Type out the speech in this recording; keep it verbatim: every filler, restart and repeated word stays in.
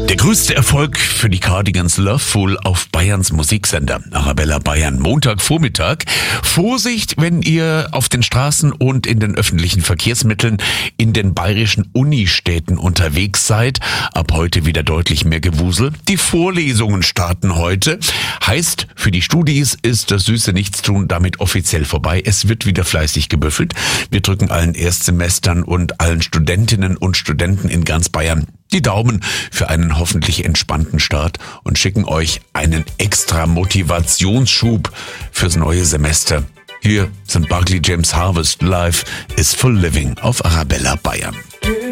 Der größte Erfolg für die Cardigans Loveful auf Bayerns Musiksender Arabella Bayern Montagvormittag. Vorsicht, wenn ihr auf den Straßen und in den öffentlichen Verkehrsmitteln in den bayerischen Unistädten unterwegs seid. Ab heute wieder deutlich mehr Gewusel. Die Vorlesungen starten heute. Heißt, für die Studis ist das süße Nichtstun damit offiziell vorbei. Es wird wieder fleißig gebüffelt. Wir drücken allen Erstsemestern und allen Studentinnen und Studenten in ganz Bayern die Daumen für einen hoffentlich entspannten Start und schicken euch einen extra Motivationsschub fürs neue Semester. Hier sind Barclay James Harvest. Life is full living auf Arabella Bayern.